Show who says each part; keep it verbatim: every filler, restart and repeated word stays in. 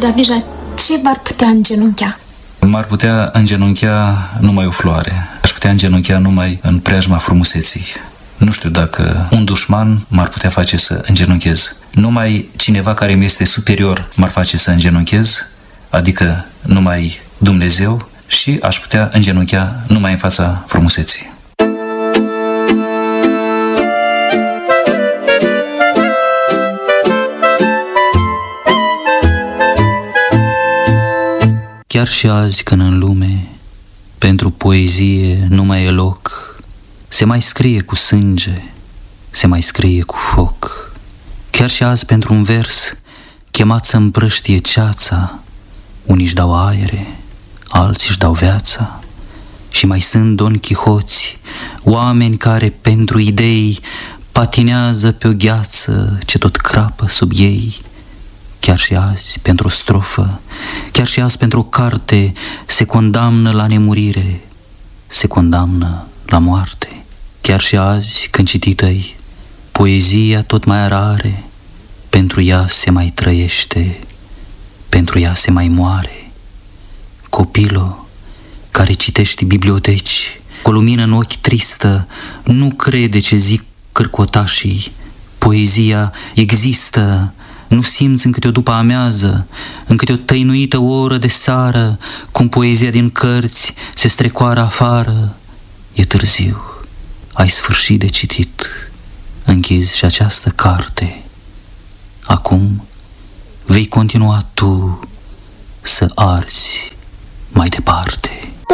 Speaker 1: Davija, ce v-ar putea îngenunchea?
Speaker 2: M-ar putea îngenunchea numai o floare. Aș putea îngenunchea numai în preajma frumuseții. Nu știu dacă un dușman m-ar putea face să îngenunchez. Numai cineva care mi este superior m-ar face să îngenunchez, adică numai Dumnezeu, și aș putea îngenunchea numai în fața frumuseții.
Speaker 3: Chiar și azi, când în lume pentru poezie nu mai e loc, se mai scrie cu sânge, se mai scrie cu foc. Chiar și azi pentru un vers chemat să împrăștie ceața, unii își dau aere, alții își dau viața. Și mai sunt Don Chihoți, oameni care pentru idei patinează pe o gheață ce tot crapă sub ei. Chiar și azi, pentru o strofă, chiar și azi pentru o carte, se condamnă la nemurire, se condamnă la moarte. Chiar și azi, când citită-i, poezia tot mai rare, pentru ea se mai trăiește, pentru ea se mai moare. Copilo, care citești biblioteci, cu o lumină în ochi tristă, nu crede ce zic cârcotașii. Poezia există. Nu simți în câte o după amiază, în câte o tăinuită oră de seară, cum poezia din cărți se strecoară afară. E târziu, ai sfârșit de citit, închizi și această carte. Acum vei continua tu să arzi mai departe.